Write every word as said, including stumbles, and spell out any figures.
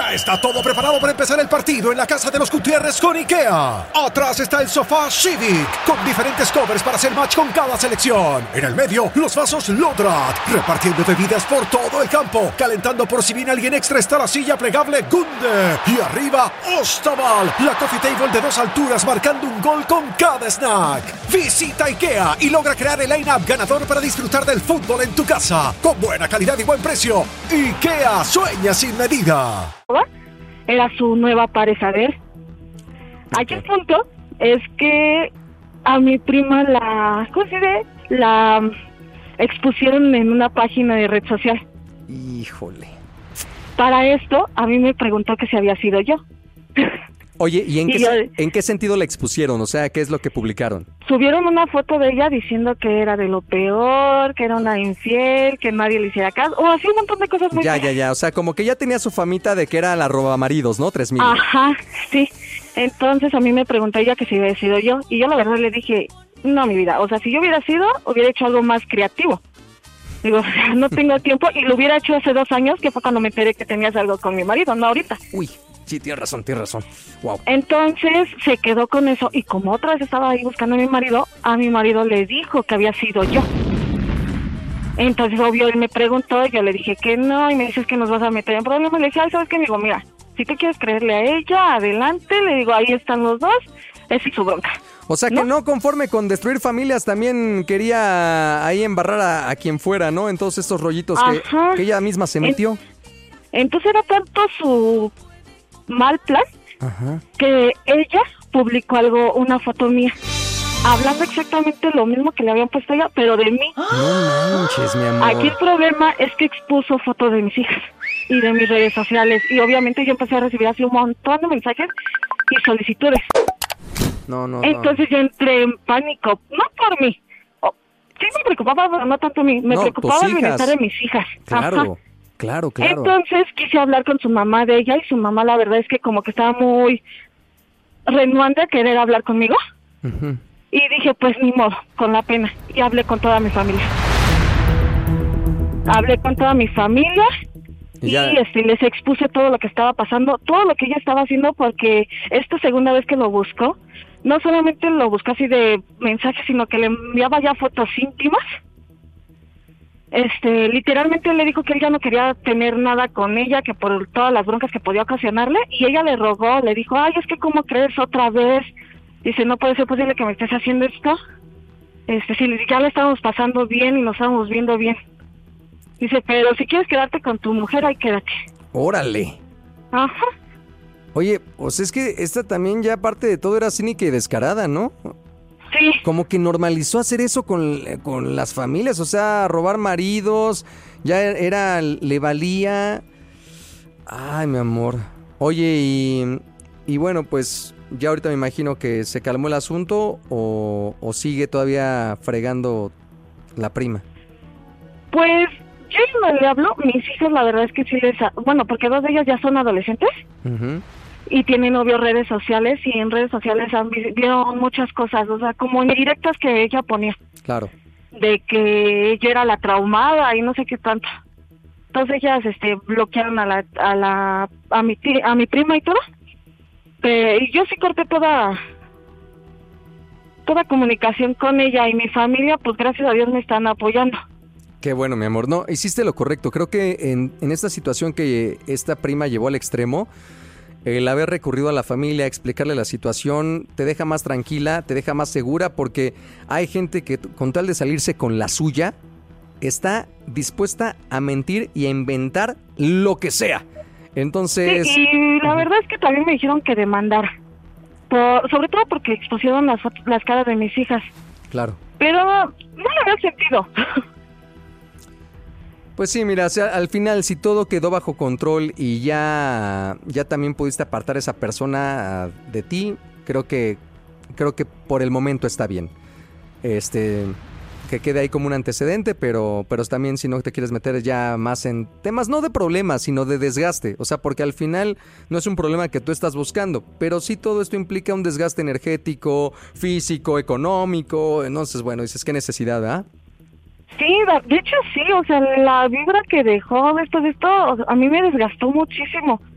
Ya está todo preparado para empezar el partido en la casa de los Gutiérrez con IKEA. Atrás está el sofá Civic, con diferentes covers para hacer match con cada selección. En el medio, los vasos Lodrat, repartiendo bebidas por todo el campo. Calentando por si viene alguien extra está la silla plegable Gunde. Y arriba, Ostaval, la coffee table de dos alturas marcando un gol con cada snack. Visita IKEA y logra crear el line-up ganador para disfrutar del fútbol en tu casa. Con buena calidad y buen precio. IKEA, sueña sin medida. Era su nueva pareja de él. Aquí el punto es que a mi prima la, ¿cómo se dice? La expusieron en una página de red social. Híjole. Para esto, a mí me preguntó que si había sido yo. Oye, ¿y en, Y qué, yo- en qué sentido la expusieron? O sea, ¿qué es lo que publicaron? Subieron una foto de ella diciendo que era de lo peor, que era una infiel, que nadie le hiciera caso, o así un montón de cosas muy Ya, feas. ya, ya. O sea, como que ya tenía su famita de que era la robamaridos, ¿no? Tres mil. Ajá, sí. Entonces a mí me preguntó ella que si había sido yo, y yo la verdad le dije, no, mi vida, o sea, si yo hubiera sido, hubiera hecho algo más creativo. Digo, o sea, no tengo tiempo, y lo hubiera hecho hace dos años, que fue cuando me enteré que tenías algo con mi marido, no ahorita. Uy, sí, tienes razón, tienes razón. Wow. Entonces se quedó con eso, y como otra vez estaba ahí buscando a mi marido, a mi marido le dijo que había sido yo. Entonces, obvio, él me preguntó, yo le dije que no, y me dices que nos vas a meter en problemas. Le dije, ay, ¿sabes qué? Me digo, mira, si tú quieres creerle a ella, adelante. Le digo, ahí están los dos, es su bronca. O sea que no, ¿No? conforme con destruir familias, también quería ahí embarrar a, a quien fuera, ¿no? En todos estos rollitos que, Ajá. que ella misma se metió. Entonces era tanto su mal plan Ajá. que ella publicó algo, una foto mía, hablando exactamente lo mismo que le habían puesto a ella, pero de mí. No manches, mi amor. Aquí el problema es que expuso fotos de mis hijas y de mis redes sociales, y obviamente yo empecé a recibir así un montón de mensajes y solicitudes. No, no, no. Entonces yo entré en pánico, no por mí. Oh, sí me preocupaba, pero no tanto a mí. Me No, preocupaba tus el bienestar hijas. de mis hijas. Claro, Ajá. claro, claro. Entonces quise hablar con su mamá de ella, y su mamá la verdad es que como que estaba muy renuente a querer hablar conmigo. Ujú. Y dije, pues ni modo, con la pena. Y hablé con toda mi familia. Hablé con toda mi familia. Y Y ya- este, les expuse todo lo que estaba pasando, todo lo que ella estaba haciendo, porque esta segunda vez que lo buscó, no solamente lo buscó así de mensajes, sino que le enviaba ya fotos íntimas. Este, literalmente le dijo que él ya no quería tener nada con ella, que por todas las broncas que podía ocasionarle, y ella le rogó, le dijo, ay, es que cómo crees otra vez. Dice, no puede ser posible que me estés haciendo esto. Este, si ya le estábamos pasando bien y nos estábamos viendo bien. Dice, pero si quieres quedarte con tu mujer, ahí quédate. Órale. Ajá. Oye, pues es que esta también ya aparte de todo era cínica y descarada, ¿no? Sí, Como que normalizó hacer eso con, con las familias, o sea, robar maridos, ya era, le valía. Ay, mi amor. Oye, y, y bueno, pues ya ahorita me imagino que se calmó el asunto o, o sigue todavía fregando la prima. pues yo no le hablo. Mis hijas, la verdad es que sí les... ha- Bueno, porque dos de ellas ya son adolescentes Ujú. y tienen obvio redes sociales, y en redes sociales han vi- vieron muchas cosas, o sea, como indirectas que ella ponía, Claro. de que yo era la traumada y no sé qué tanto. Entonces ellas este bloquearon a la a la a mi ti- a mi prima y todo. Pe- y yo sí corté toda toda comunicación con ella, y mi familia, pues gracias a Dios me están apoyando. Qué bueno, mi amor. No, hiciste lo correcto. Creo que en, en esta situación que esta prima llevó al extremo, el haber recurrido a la familia, explicarle la situación, te deja más tranquila, te deja más segura, porque hay gente que con tal de salirse con la suya, está dispuesta a mentir y a inventar lo que sea. Entonces... Sí, y la verdad es que también me dijeron que demandara. Por, sobre todo porque expusieron las fotos- las caras de mis hijas. Claro. Pero no le había sentido. Pues sí, mira, o sea, al final si todo quedó bajo control y ya, ya también pudiste apartar a esa persona ah, de ti, creo que, creo que por el momento está bien. Este, que quede ahí como un antecedente, pero, pero también si no te quieres meter ya más en temas no de problemas, sino de desgaste. O sea, porque al final no es un problema que tú estás buscando, pero sí todo esto implica un desgaste energético, físico, económico. Entonces, bueno, dices, qué necesidad, ¿ah? Sí, da- de hecho sí, o sea, la vibra que dejó después de esto, o sea, a mí me desgastó muchísimo.